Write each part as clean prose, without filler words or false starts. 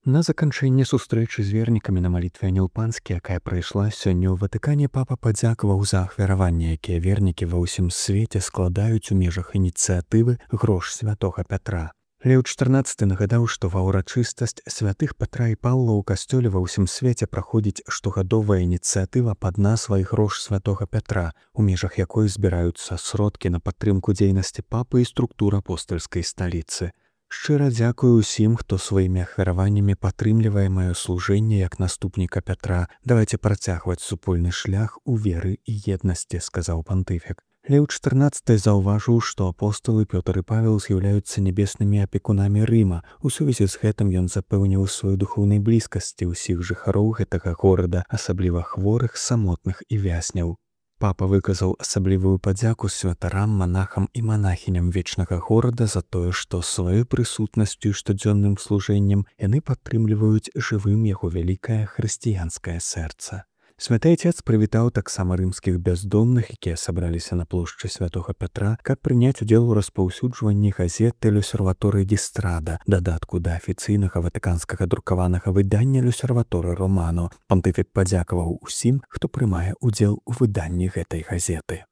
На заканчэнне сустрэчы з вернікамі на малітве Анілпанскі, якая прайшла сёння ў Ватыкане, папа падзякаваў за ахвяраванне, якія вернікі ва ўсім свеце складаюць у межах ініцыятывы «Грош святога Пятра». Леў XIV нагадаў, што ва ўрачыстасць святых Пятра і Паўла ў касцёле ва ўсім свеце праходзіць штогадовая ініцыятыва пад назвай «Грош святога Пятра», у межах якой збіраюцца сродкі на падтрымку дзейнасці папы і структур апостальскай сталіцы. Шчыра дзякую ўсім, хто сваімі ахвяраваннямі падтрымлівае маё служэнне як наступніка Пятра. Давайце працягваць супольны шлях у веры і еднасці, сказаў пантыфік. Леў XIV заўважыў, што апосталы Пётр і Павел з'яўляюцца нябеснымі апекунамі Рыма. У сувязі з гэтым ён запэўніў сваёй духоўнай блізкасці ўсіх жыхароў гэтага горада, асабліва хворых, самотных і вязняў. Папа выказаў асаблівую падзяку святарам, манахам і манахіням вечнага горада за тое, што сваёй прысутнасцю і штодзённым служэннем яны падтрымліваюць жывым яго вялікае хрысціянскае сэрца. Святы Отец прывітаў таксама рымскіх бяздомных, якія сабраліся на плошчы святога Пятра, каб прыняць удзел у распаўсюджванні газеты «Люсерваторы ди Страда», дадатку да афіцыйнага ватыканскага друкаванага выдання «Люсерваторы Романо». Пантыфік падзякаваў усім, хто прымае удзел у выданні гэтай газеты.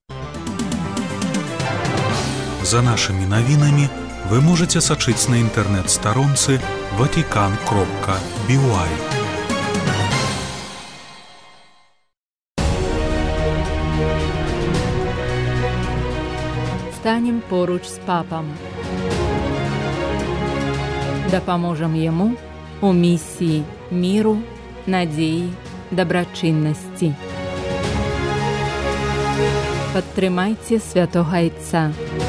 За нашымі навінамі вы можаце сачыць на інтэрнэт-старонцы vatican.by. Станем поруч з папам. Дапаможам яму у місіі міру, надзеі, дабрачыннасці. Падтрымайце святога Айца.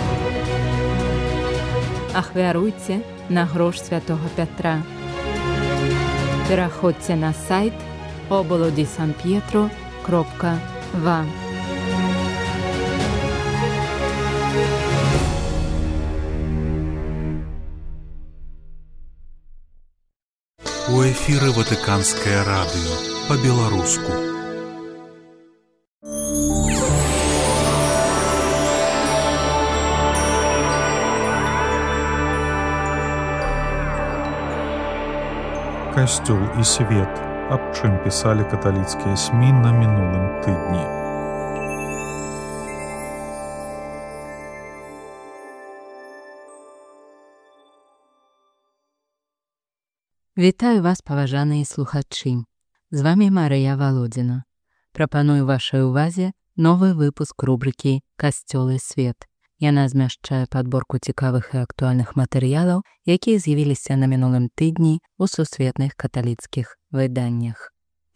Ахвяруйце на грош святога Пятра. Пераходзьце на сайт obolo-di-san-pietro.va. У эфіры Ватыканскае радыё па-беларуску. Касцёл і свет. Аб чым пісалі каталіцкія СМІ на мінулым тыдні. Вітаю вас, паважаныя слухачы. З вамі Марыя Валодзіна. Прапаную вашай увазе новы выпуск рубрыкі «Касцёл і свет». Яна змяшчае падборку цікавых і актуальных матэрыялаў, якія з'явіліся на мінулым тыдні ў сусветных каталіцкіх выданнях.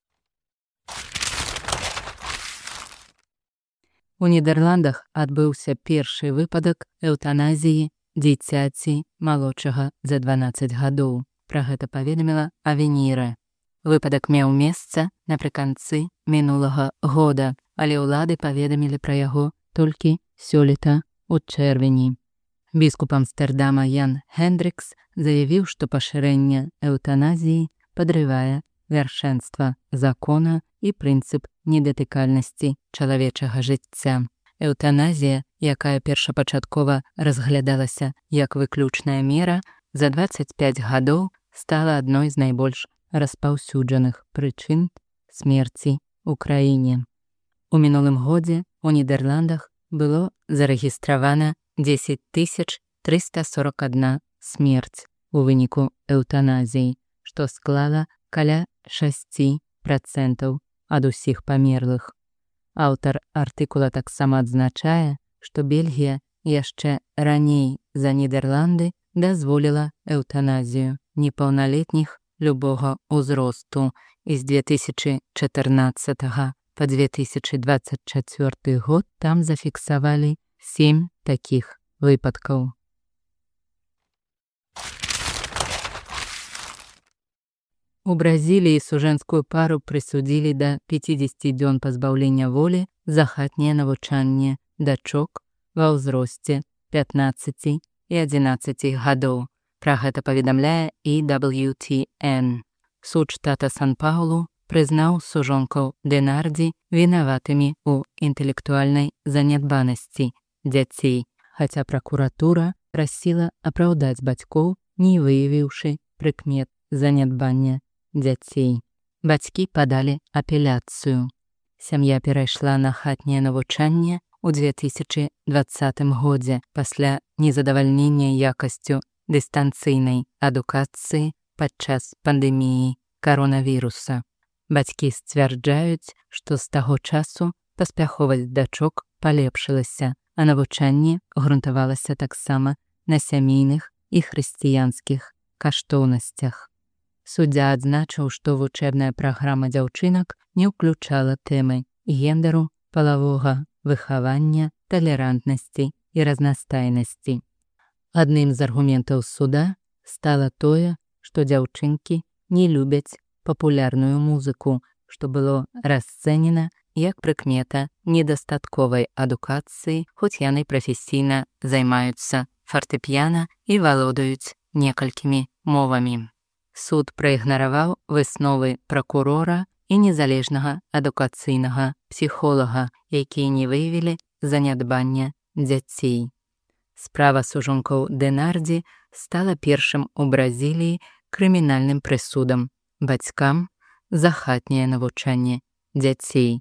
У Нідерландах адбыўся першы выпадак эўтаназіі дзіцяці малодшага за 12 гадоў. Пра гэта паведаміла Авенірэ. Выпадак меў месца напрыканцы мінулага года, але ўлады паведамілі пра яго толькі сёлета у чэрвені. Біскуп Амстэрдама Ян Хендрікс заявіў, што пашырэнне эўтаназіі падрывае вяршэнства закона і прынцып недатыкальнасці чалавечага жыцця. Эўтаназія, якая першапачаткова разглядалася як выключная мера, за 25 гадоў стала адной з найбольш распаўсюджаных прычын смерці ў краіне. У мінулым годзе у Нідерландах было зарэгістравана 10 341 смерць у выніку эўтаназіі, што склала каля 6% ад усіх памерлых. Аўтар артыкула таксама адзначае, што Бельгія яшчэ раней за Нідерланды дазволіла эўтаназію непаўналетніх любога ўзросту і з 2014 па 2024 год там зафіксавалі 7 такіх выпадкаў. У Бразіліі сужэнскую пару прысудзілі да 50 дзён пазбаўлення волі за хатняе навучанне дачок ва ўзросце 15 і 11 гадоў. Пра гэта паведамляе EWTN. Суд штата Сан-Паулу прызнаў сужонкаў Денардзі вінаватымі ў інтэлектуальнай занядбанасці дзяцей, хаця пракуратура прасіла апраўдаць бацькоў, не выявіўшы прыкмет занядбання дзяцей. Бацькі падалі апеляцыю. Сям'я перайшла на хатняе навучанне ў 2020 годзе пасля незадавальнення якасцю дыстанцыйнай адукацыі падчас пандэміі каронавіруса. Бацькі сцвярджаюць, што з таго часу паспяховасць дачок палепшылася, а навучанне грунтавалася таксама на сямейных і хрысціянскіх каштоўнасцях. Суддзя адзначыў, што вучэбная праграма дзяўчынак не ўключала тэмы гендеру, палавога выхавання, талерантнасці і разнастайнасці. Адным з аргументаў суда стала тое, што дзяўчынкі не любяць папулярную музыку, што было расцэнена як прыкмета недастатковай адукацыі, хоць яны прафесійна займаюцца фартэпіяна і валодаюць некалькімі мовамі. Суд праігнараваў высновы пракурора і незалежнага адукацыйнага псіхолага, якія не выявілі занядбання дзяцей. Справа сужонкаў Денардзі стала першым у Бразіліі крымінальным прысудам бацькам за хатняе навучанне дзяцей.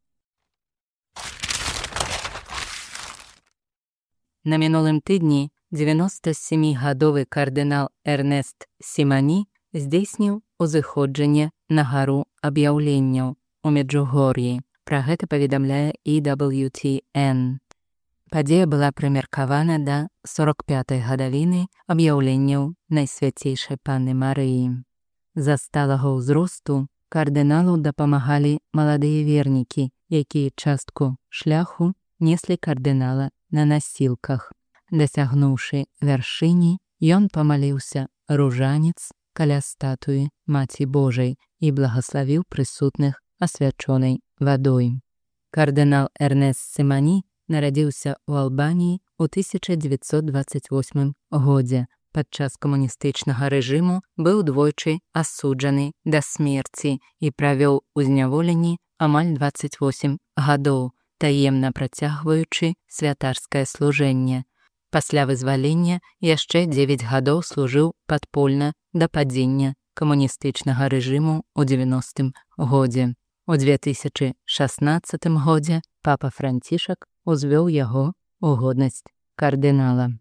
На мінулым тыдні 97-гадовы кардынал Эрнест Сімані здзейсніў узыходжанне на гару аб'яўленняў у Меджугор'і. Пра гэта паведамляе EWTN. Падзея была прымеркавана да 45-й гадавіны аб'яўленняў Найсвяцейшай Панны Марыі. За сталага ўзросту кардыналу дапамагалі маладыя вернікі, якія частку шляху неслі кардынала на насілках. Дасягнуўшы вяршыні, ён памаліўся ружанец каля статуі Маці Божай і благаславіў прысутных асвячонай вадой. Кардынал Эрнест Сімані нарадзіўся ў Албаніі ў 1928 годзе. Падчас камуністычнага рэжыму быў двойчы асуджаны да смерці і правёў у зняволенні амаль 28 гадоў, таемна працягваючы святарскае служэнне. Пасля вызвалення яшчэ 9 гадоў служыў падпольна да падзення камуністычнага рэжыму ў 90-м годзе. У 2016 годзе папа Францішак узвёў яго ў годнасць кардынала.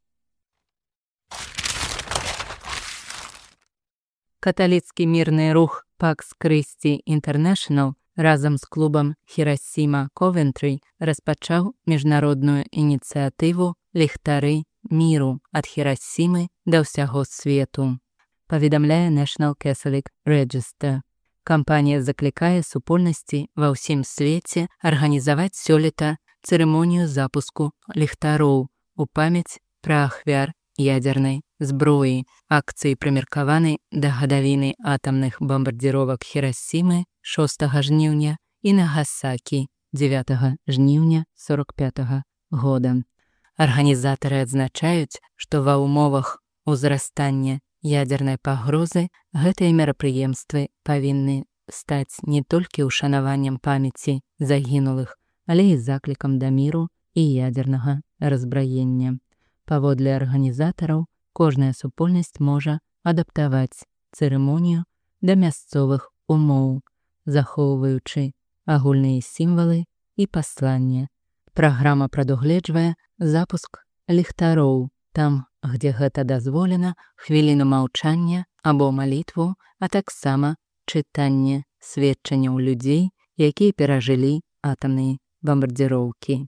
Каталіцкі мірны рух Пакс Крысці Інтэрнэшнл разам з клубам Хірасіма Ковентры распачаў міжнародную ініцыятыву «Ліхтары міру» ад Хірасімы да ўсяго свету. Паведамляе National Catholic Register. Кампанія заклікае супольнасці ва ўсім свеце арганізаваць сёлета цырымонію запуску ліхтароў у памяць пра ахвяр ядзернай зброі. Акцыі прымеркаваны да гадавіны атамных бамбардзіровак Хірасімы 6 жніўня і Нагасакі 9 жніўня 45 года. Арганізатары адзначаюць, што ва ўмовах узрастання ядзернай пагрозы гэтыя мерапрыемствы павінны стаць не толькі ўшанаваннем памяці загінулых, але і заклікам да міру і ядзернага разбраення. Паводле арганізатараў, кожная супольнасць можа адаптаваць цырымонію да мясцовых умоў, захоўваючы агульныя сімвалы і пасланне. Праграма прадугледжвае запуск ліхтароў там, где гэта дазволена, хвіліну маўчання або малітву, а таксама чытанне сведчанняў людзей, якія перажылі атамныя бамбардзіроўкі.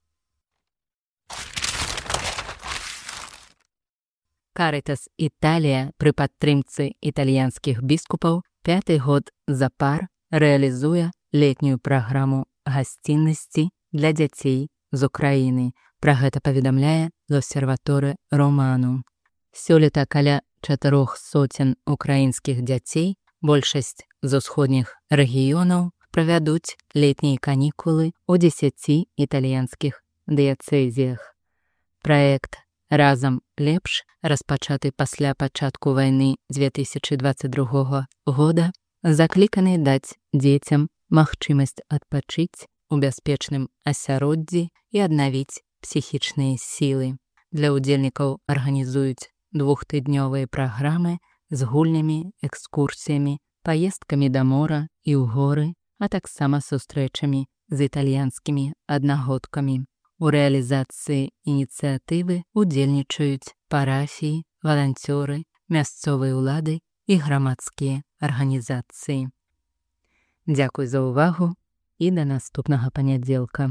Карытас Італія пры падтрымцы італьянскіх біскупаў 5-й год запар рэалізуе летнюю праграму гасціннасці для дзяцей з Украіны. Пра гэта паведамляе L'Osservatore Romano. Сёлета каля 400 украінскіх дзяцей, большасць з усходніх рэгіёнаў, правядуць летнія канікулы ў 10 італьянскіх дыяцэзіях. Праект «Разам лепш», распачаты пасля пачатку вайны 2022 года, закліканы даць дзецям магчымасць адпачыць у бяспечным асяроддзі і аднавіць псіхічныя сілы. Для ўдзельнікаў арганізуюць 2-тыднёвыя праграмы з гульнямі, экскурсіямі, паездкамі да мора і ў горы, а таксама сустрэчамі з італьянскімі аднагодкамі. У рэалізацыі ініцыятывы удзельнічаюць парафіі, валанцёры, мясцовыя ўлады і грамадскія арганізацыі. Дзякуй за ўвагу і да наступнага панядзелка.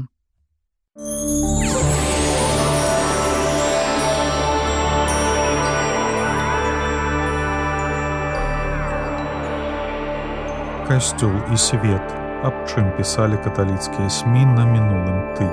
Касцёл і свет. Аб чым пісалі каталіцкія СМІ на мінулым тыдні.